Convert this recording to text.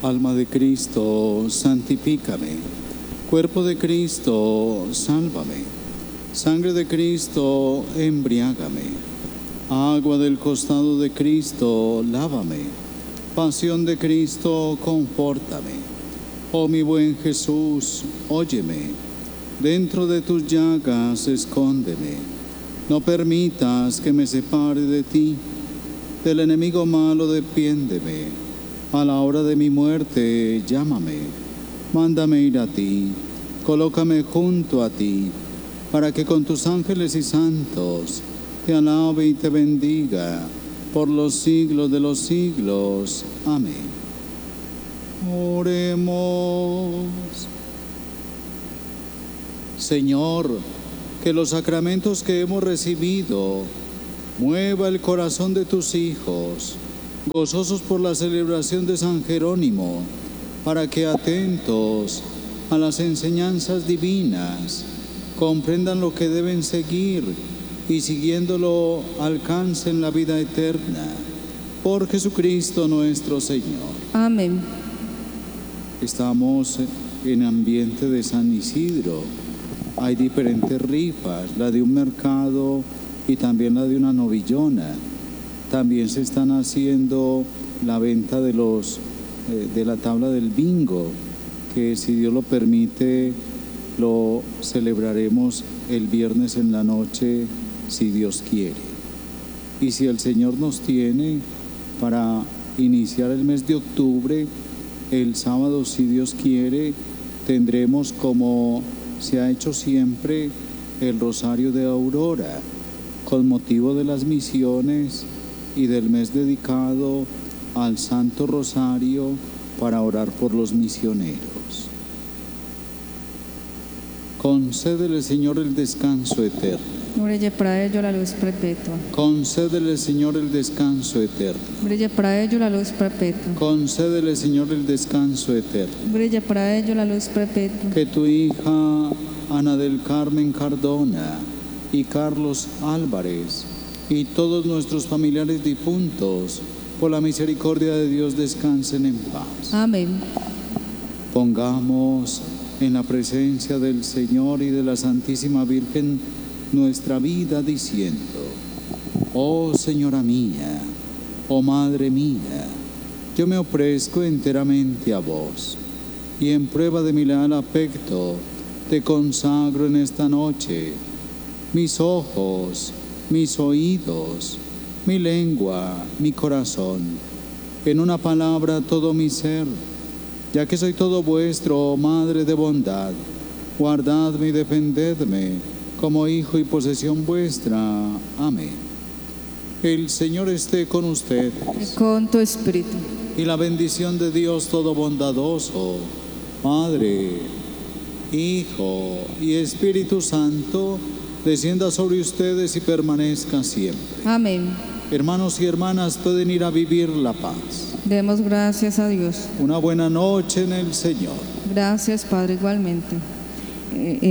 Alma de Cristo, santifícame. Cuerpo de Cristo, sálvame. Sangre de Cristo, embriágame. Agua del costado de Cristo, lávame. Pasión de Cristo, confórtame. Oh mi buen Jesús, óyeme. Dentro de tus llagas, escóndeme. No permitas que me separe de ti. Del enemigo malo, defiéndeme. A la hora de mi muerte, llámame. Mándame ir a ti. Colócame junto a ti, para que con tus ángeles y santos te alabe y te bendiga por los siglos de los siglos. Amén. Oremos. Señor, que los sacramentos que hemos recibido mueva el corazón de tus hijos, gozosos por la celebración de San Jerónimo, para que atentos a las enseñanzas divinas, comprendan lo que deben seguir y siguiéndolo alcancen la vida eterna. Por Jesucristo nuestro Señor. Amén. Estamos en ambiente de San Isidro. Hay diferentes rifas, la de un mercado y también la de una novillona. También se están haciendo la venta de la tabla del bingo, que si Dios lo permite lo celebraremos el viernes en la noche, si Dios quiere. Y si el Señor nos tiene para iniciar el mes de octubre, el sábado, si Dios quiere, tendremos, como se ha hecho siempre, el Rosario de Aurora, con motivo de las misiones y del mes dedicado al Santo Rosario para orar por los misioneros. Concédele, Señor, el descanso eterno. Brille para ello la luz perpetua. Concédele, Señor, el descanso eterno. Brille para ello la luz perpetua. Concédele, Señor, el descanso eterno. Brille para ello la luz perpetua. Que tu hija Ana del Carmen Cardona y Carlos Álvarez y todos nuestros familiares difuntos, por la misericordia de Dios, descansen en paz. Amén. Pongamos en la presencia del Señor y de la Santísima Virgen nuestra vida diciendo: oh Señora mía, oh Madre mía, yo me ofrezco enteramente a vos, y en prueba de mi leal afecto te consagro en esta noche mis ojos, mis oídos, mi lengua, mi corazón, en una palabra todo mi ser, ya que soy todo vuestro, oh Madre de bondad. Guardadme y defendedme como hijo y posesión vuestra. Amén. El Señor esté con ustedes. Con tu espíritu. Y la bendición de Dios todo bondadoso, Padre, Hijo y Espíritu Santo, descienda sobre ustedes y permanezca siempre. Amén. Hermanos y hermanas, pueden ir a vivir la paz. Demos gracias a Dios. Una buena noche en el Señor. Gracias, Padre, igualmente.